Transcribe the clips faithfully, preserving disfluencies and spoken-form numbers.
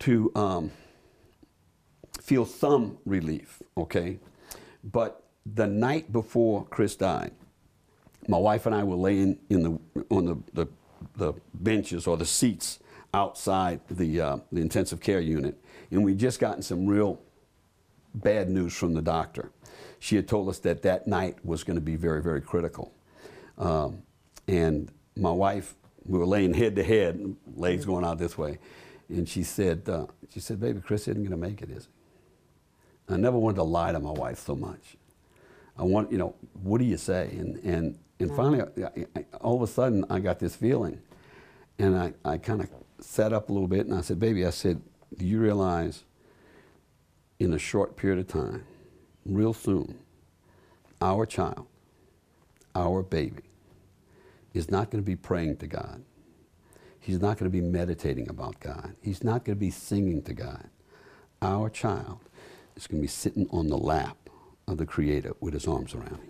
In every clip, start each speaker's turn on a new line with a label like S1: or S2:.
S1: to um, feel some relief, okay? But the night before Chris died, my wife and I were laying in the on the, the, the benches or the seats outside the, uh, the intensive care unit, and we'd just gotten some real bad news from the doctor. She had told us that that night was going to be very, very critical. Um, and my wife, we were laying head to head, legs going out this way, and she said, uh, she said, baby, Chris isn't going to make it, is he? I never wanted to lie to my wife so much. I want, you know, what do you say? And, and, and no. finally, I, I, all of a sudden, I got this feeling. And I, I kind of sat up a little bit, and I said, baby, I said, do you realize in a short period of time, real soon, our child, our baby, is not going to be praying to God. He's not going to be meditating about God. He's not going to be singing to God. Our child is going to be sitting on the lap of the Creator with his arms around him.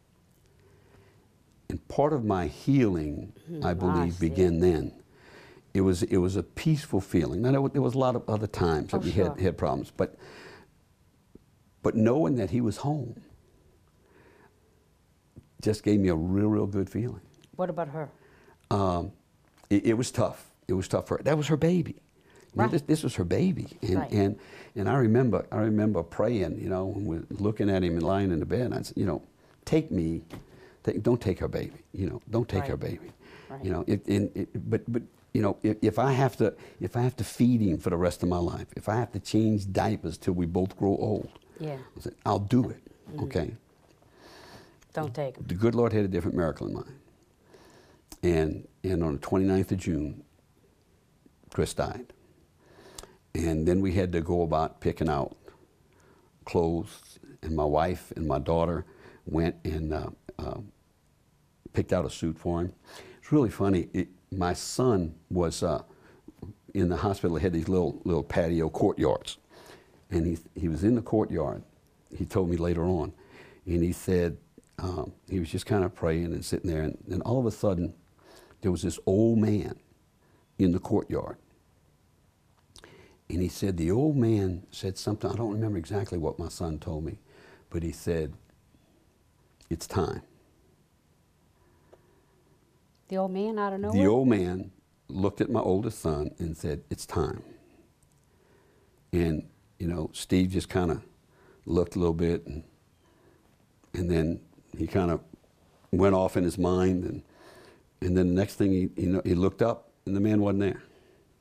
S1: And part of my healing, mm, I believe, I began then. It was, it was a peaceful feeling. Now, there was, there was a lot of other times that oh, we sure. had, had problems, but, but knowing that he was home just gave me a real, real good feeling.
S2: What about her?
S1: Um, it, it was tough. It was tough for her. That was her baby. You
S2: right.
S1: know, this, this was her baby, and,
S2: right.
S1: and and I remember I remember praying. You know, when we're looking at him and lying in the bed. I said, you know, take me, take, don't take her baby. You know, don't take
S2: right.
S1: her baby.
S2: Right.
S1: You know, it, it, it, but but you know, if, if I have to if I have to feed him for the rest of my life, if I have to change diapers till we both grow old,
S2: yeah,
S1: I said, I'll do it.
S2: Mm.
S1: Okay.
S2: Don't take him.
S1: The good Lord had a different miracle in mind. And and on the twenty-ninth of June, Chris died. And then we had to go about picking out clothes, and my wife and my daughter went and uh, uh, picked out a suit for him. It's really funny. It, my son was uh, in the hospital. They had these little little patio courtyards, and he he was in the courtyard. He told me later on, and he said um, he was just kind of praying and sitting there, and, and all of a sudden there was this old man in the courtyard. And he said, the old man said something, I don't remember exactly what my son told me, but he said, it's time.
S2: The old man out of nowhere?
S1: The old man looked at my oldest son and said, it's time. And, you know, Steve just kind of looked a little bit, and, and then he kind of went off in his mind, and, and then the next thing he, you know, he looked up, and the man wasn't there.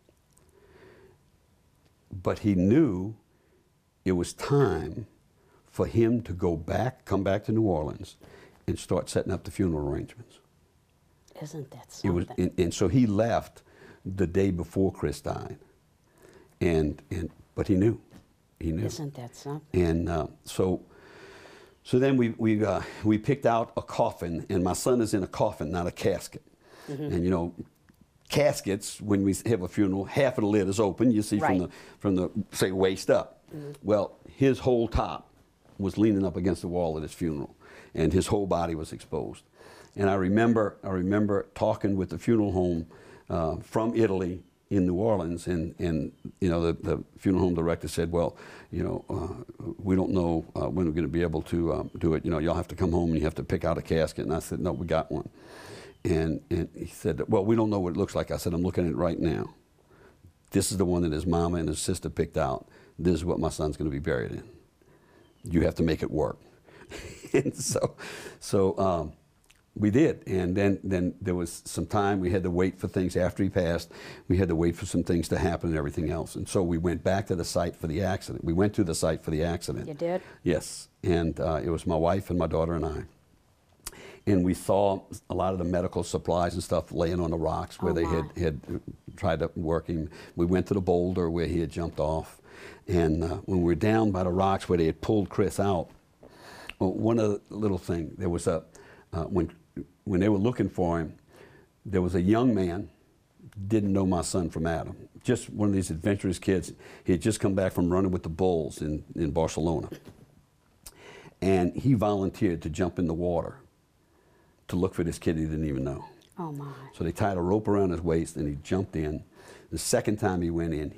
S1: But he knew it was time for him to go back, come back to New Orleans, and start setting up the funeral arrangements.
S2: Isn't that something?
S1: It was, and, and so he left the day before Chris died, and and but he knew, he knew.
S2: Isn't that something?
S1: And uh, so, so then we we uh, we picked out a coffin, and my son is in a coffin, not a casket, mm-hmm. and you know. Caskets, when we have a funeral, half of the lid is open. You see
S2: right.
S1: from the from the say waist up. Mm-hmm. Well, his whole top was leaning up against the wall at his funeral, and his whole body was exposed. And I remember I remember talking with the funeral home uh, from Italy in New Orleans, and and you know the, the funeral home director said, well, you know, uh, we don't know uh, when we're going to be able to um, do it. You know, y'all have to come home and you have to pick out a casket. And I said, no, we got one. And, and he said, well, we don't know what it looks like. I said, I'm looking at it right now. This is the one that his mama and his sister picked out. This is what my son's going to be buried in. You have to make it work. And so so um, we did. And then, then there was some time. We had to wait for things after he passed. We had to wait for some things to happen and everything else. And so we went back to the site for the accident. We went to the site for the accident.
S2: You did?
S1: Yes. And uh, it was my wife and my daughter and I. And we saw a lot of the medical supplies and stuff laying on the rocks where
S2: oh
S1: they
S2: my.
S1: had, had tried to work him. We went to the boulder where he had jumped off. And uh, when we were down by the rocks where they had pulled Chris out, well, one of the little thing, there was a, uh, when, when they were looking for him, there was a young man, didn't know my son from Adam, just one of these adventurous kids. He had just come back from running with the Bulls in, in Barcelona. And he volunteered to jump in the water to look for this kid he didn't even know.
S2: Oh my.
S1: So they tied a rope around his waist and he jumped in. The second time he went in,